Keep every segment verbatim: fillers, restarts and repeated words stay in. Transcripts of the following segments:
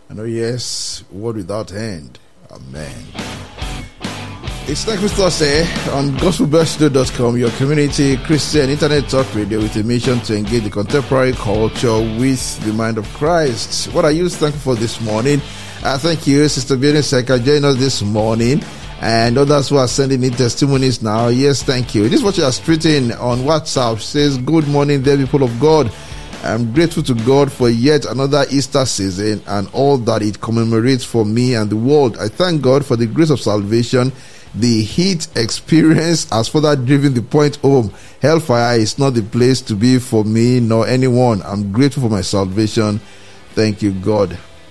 And oh yes, word without end. Amen. It's Thankful Thursday on gospel bell studio dot com, your community Christian internet talk radio with a mission to engage the contemporary culture with the mind of Christ. What are you thankful for this morning? Uh, thank you, Sister Bianca Seka, joining us this morning, and others who are sending in testimonies now. Yes, thank you. This is what you are tweeting on WhatsApp. Says, good morning there, people of God. I'm grateful to God for yet another Easter season and all that it commemorates for me and the world. I thank God for the grace of salvation. The heat experience has further driven the point home. Hellfire is not the place to be for me nor anyone. I'm grateful for my salvation. Thank you, God.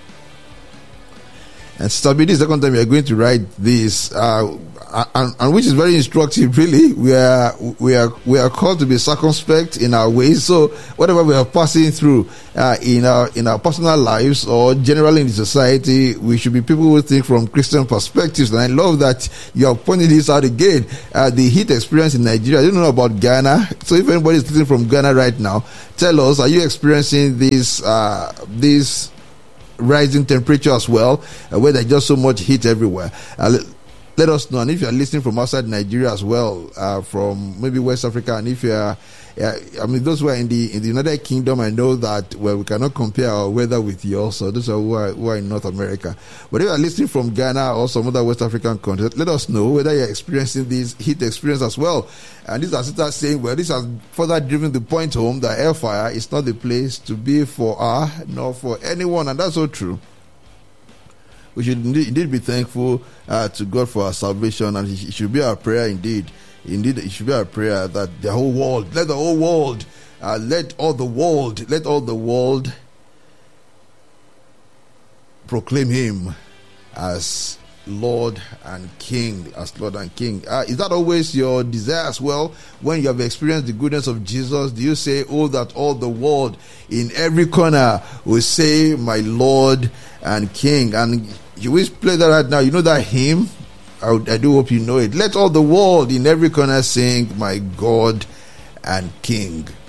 And Sister B, this is the second time we are going to write this, uh, and, and which is very instructive, really. We are, we are, we are called to be circumspect in our ways. So whatever we are passing through, uh, in our, in our personal lives or generally in the society, we should be people who think from Christian perspectives. And I love that you are pointing this out again. Uh, the heat experience in Nigeria. I don't know about Ghana. So if anybody is listening from Ghana right now, tell us, are you experiencing this, uh, this, rising temperature as well, uh, where there's just so much heat everywhere? Uh, let, let us know. And if you are listening from outside Nigeria as well, uh, from maybe West Africa, and if you are, uh, I mean, those who are in the in the United Kingdom, I know that, well, we cannot compare our weather with yours. So those are who are, who are in North America. But if you are listening from Ghana or some other West African countries, let us know whether you're experiencing this heat experience as well. And these are sisters saying, well, this has further driven the point home that hellfire is not the place to be for her, nor for anyone. And that's so true. We should indeed, indeed be thankful uh, to God for our salvation, and it should be our prayer indeed. Indeed, it should be our prayer that the whole world, let the whole world, uh, let all the world, let all the world proclaim Him as Lord and King, as Lord and King. Uh, is that always your desire as well? When you have experienced the goodness of Jesus, do you say, oh, that all the world in every corner will say, my Lord and King? And you always play that right now. You know that hymn? I, I do hope you know it. Let all the world in every corner sing, my God and King.